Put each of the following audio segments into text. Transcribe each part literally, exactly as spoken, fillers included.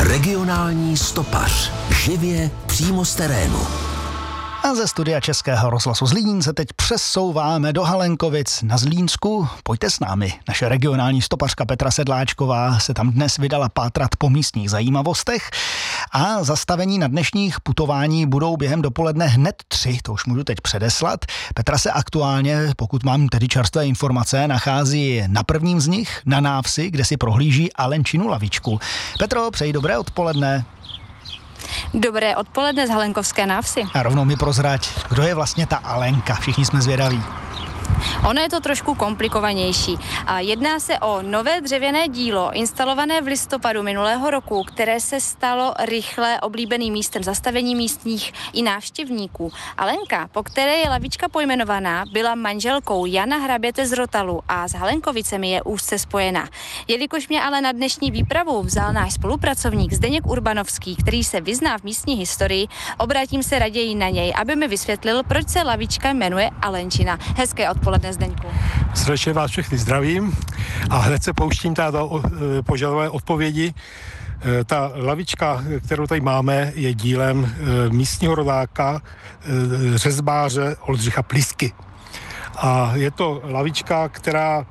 Regionální stopař. Živě přímo z terénu. A ze studia Českého rozhlasu Zlín se teď přesouváme do Halenkovic na Zlínsku. Pojďte s námi. Naše regionální stopařka Petra Sedláčková se tam dnes vydala pátrat po místních zajímavostech a zastavení na dnešních putování budou během dopoledne hned tři, to už můžu teď předeslat. Petra se aktuálně, pokud mám tedy čerstvé informace, nachází na prvním z nich, na návsi, kde si prohlíží Alenčinu lavičku. Petro, přeji dobré odpoledne. Dobré odpoledne z Halenkovské návsi. A rovnou mi prozrať, kdo je vlastně ta Alenka, všichni jsme zvědaví. Ono je to trošku komplikovanější. A jedná se o nové dřevěné dílo, instalované v listopadu minulého roku, které se stalo rychle oblíbeným místem zastavení místních i návštěvníků. Alenka, po které je lavička pojmenovaná, byla manželkou Jana Hraběte z Rotalu a s Halenkovicemi je úzce spojená. Jelikož mě ale na dnešní výpravu vzal náš spolupracovník Zdeněk Urbanovský, který se vyzná v místní historii, obrátím se raději na něj, aby mi vysvětlil, proč se lavička jmenuje Alenčina. Hezké odpoledne, Zdeňku. Srdečně vás všechny zdravím a hned se pouštím do požadové odpovědi. Ta lavička, kterou tady máme, je dílem místního rodáka, řezbáře Oldřicha Plisky. A je to lavička, která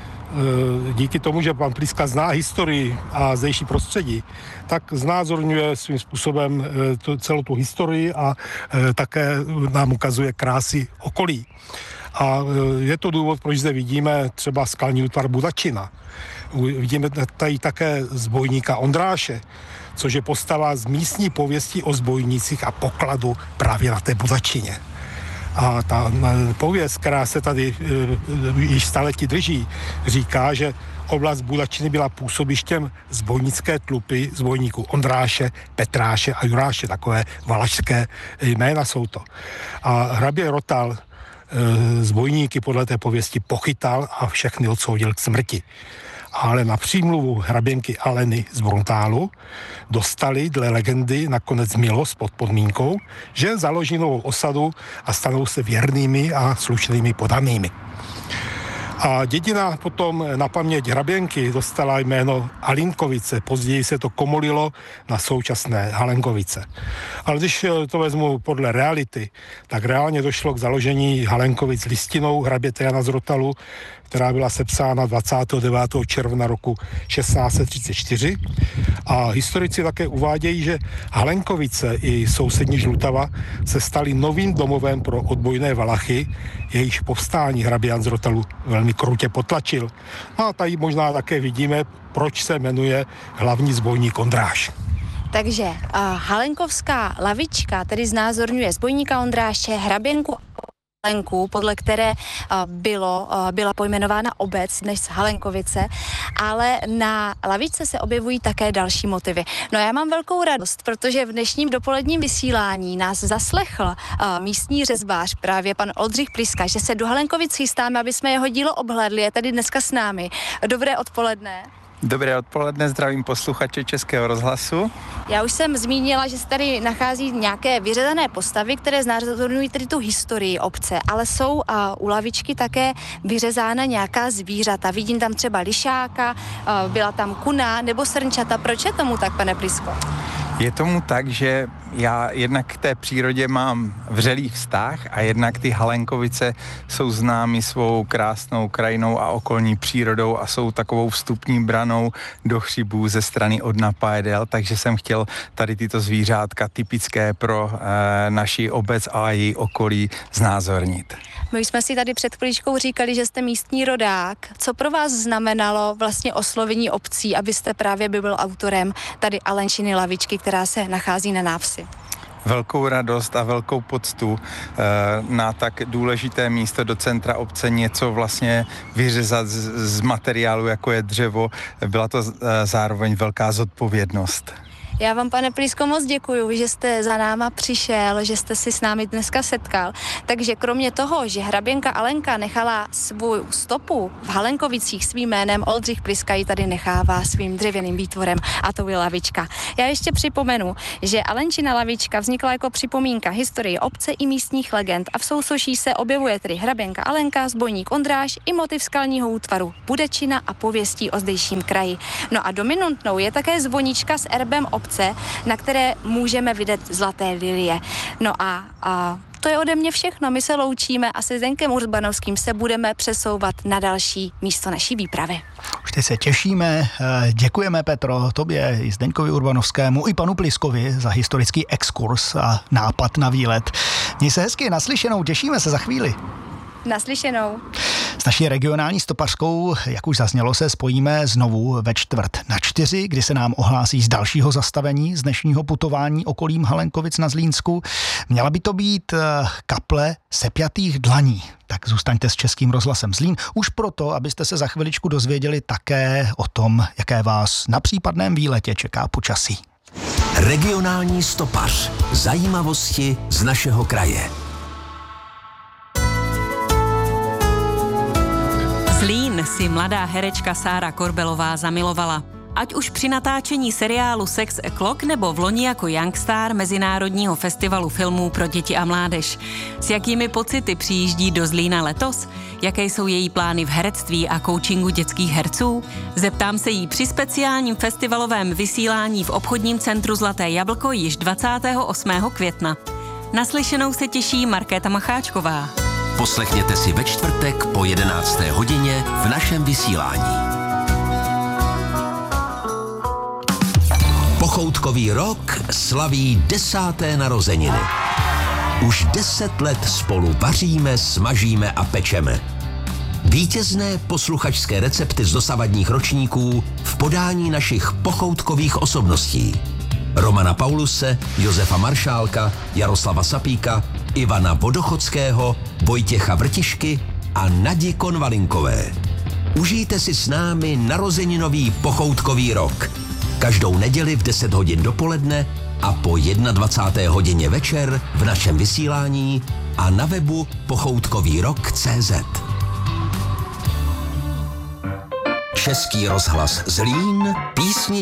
díky tomu, že pan Pliska zná historii a zdejší prostředí, tak znázorňuje svým způsobem celou tu historii a také nám ukazuje krásy okolí. A je to důvod, proč zde vidíme třeba skalní útvar Budačina. Vidíme tady také zbojníka Ondráše, což je postava z místní pověsti o zbojnících a pokladu právě na té Budačině. A ta pověst, která se tady již staletí drží, říká, že oblast Budačiny byla působištěm zbojnické tlupy zbojníků Ondráše, Petráše a Juráše, takové valašské jména jsou to. A hrabě Rotal zbojníky podle té pověsti pochytal a všechny odsoudil k smrti. Ale na přímluvu hraběnky Aleny z Bruntálu dostali dle legendy nakonec milost pod podmínkou, že založí novou osadu a stanou se věrnými a slušnými podanými. A dědina potom na paměť hraběnky dostala jméno Alinkovice, později se to komolilo na současné Halenkovice. Ale když to vezmu podle reality, tak reálně došlo k založení Halenkovic listinou hraběte Jana z Rotalu, která byla sepsána dvacátého devátého června roku šestnáct set třicet čtyři. A historici také uvádějí, že Halenkovice i sousední Žlutava se staly novým domovem pro odbojné Valachy, jejichž povstání hrabě Jan z Rotalu velmi krutě potlačil. No a tady možná také vidíme, proč se jmenuje hlavní zbojník Ondráš. Takže uh, Halenkovská lavička tedy znázorňuje zbojníka Ondráše, hraběnku Halenku, podle které uh, bylo, uh, byla pojmenována obec dnes Halenkovice, ale na lavičce se objevují také další motivy. No já mám velkou radost, protože v dnešním dopoledním vysílání nás zaslechl uh, místní řezbář, právě pan Oldřich Pliska, že se do Halenkovic chystáme, aby jsme jeho dílo obhlédli, je tady dneska s námi. Dobré odpoledne. Dobré odpoledne, zdravím posluchače Českého rozhlasu. Já už jsem zmínila, že se tady nachází nějaké vyřazené postavy, které znázorňují tedy tu historii obce, ale jsou uh, u lavičky také vyřezána nějaká zvířata. Vidím tam třeba lišáka, uh, byla tam kuna nebo srnčata. Proč je tomu tak, pane Plisko? Je tomu tak, že já jednak k té přírodě mám vřelý vztah a jednak ty Halenkovice jsou známy svou krásnou krajinou a okolní přírodou a jsou takovou vstupní branou do Chřibů ze strany od Napajedel, takže jsem chtěl tady tyto zvířátka typické pro e, naši obec a její okolí znázornit. My jsme si tady před chvíličkou říkali, že jste místní rodák. Co pro vás znamenalo vlastně oslovení obcí, abyste právě byl autorem tady Alenčiny lavičky, která se nachází na návsi? Velkou radost a velkou poctu na tak důležité místo do centra obce něco vlastně vyřezat z, z materiálu, jako je dřevo. Byla to zároveň velká zodpovědnost. Já vám, pane Plisko, moc děkuju, že jste za náma přišel, že jste si s námi dneska setkal. Takže kromě toho, že hraběnka Alenka nechala svou stopu v Halenkovicích svým jménem, Oldřich Pliska ji tady nechává svým dřevěným výtvorem, a to je lavička. Já ještě připomenu, že Alenčina lavička vznikla jako připomínka historii obce i místních legend a v sousoší se objevuje tedy hraběnka Alenka, zbojník Ondráš i motiv skalního útvaru Budačina a pověstí o zdejším kraji. No a dominantnou je také zvonička s erbem obce, na které můžeme vidět zlaté lilie. No a, a to je ode mě všechno. My se loučíme a se Zdeňkem Urbanovským se budeme přesouvat na další místo naší výpravy. Už teď se těšíme. Děkujeme, Petro, tobě i Zdeňkovi Urbanovskému i panu Pliskovi za historický exkurs a nápad na výlet. Měj se hezky, naslyšenou, těšíme se za chvíli. Naslyšenou. S naší regionální stopařkou, jak už zaznělo, se spojíme znovu ve čtvrt na čtyři, kdy se nám ohlásí z dalšího zastavení z dnešního putování okolím Halenkovic na Zlínsku. Měla by to být kaple sepjatých dlaní. Tak zůstaňte s Českým rozhlasem Zlín už proto, abyste se za chviličku dozvěděli také o tom, jaké vás na případném výletě čeká počasí. Regionální stopař. Zajímavosti z našeho kraje. Zlín si mladá herečka Sára Korbelová zamilovala. Ať už při natáčení seriálu Sex O'Clock nebo v loni jako Youngstar Mezinárodního festivalu filmů pro děti a mládež. S jakými pocity přijíždí do Zlína letos? Jaké jsou její plány v herectví a coachingu dětských herců? Zeptám se jí při speciálním festivalovém vysílání v obchodním centru Zlaté jablko již dvacátého osmého května. Naslyšenou se těší Markéta Macháčková. Poslechněte si ve čtvrtek po jedenácté hodině v našem vysílání. Pochoutkový rok slaví desáté narozeniny. Už deset let spolu vaříme, smažíme a pečeme. Vítězné posluchačské recepty z dosavadních ročníků v podání našich pochoutkových osobností. Romana Pauluse, Josefa Maršálka, Jaroslava Sapíka, Ivana Vodochodského, Vojtěcha Vrtišky a Nadi Konvalinkové. Užijte si s námi narozeninový pochoutkový rok. Každou neděli v deset hodin dopoledne a po dvacáté jedné hodině večer v našem vysílání a na webu pochoutkový rok tečka cé zet. Český rozhlas Zlín, písni